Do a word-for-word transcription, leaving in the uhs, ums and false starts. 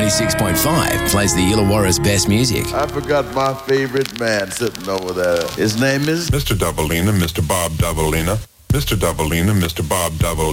ninety-six point five plays the Illawarra's best music. I forgot my favorite man sitting over there. His name is Mister Doubleina, Mister Bob Doubleina. Mister Doubleina, Mister Bob Doubleina.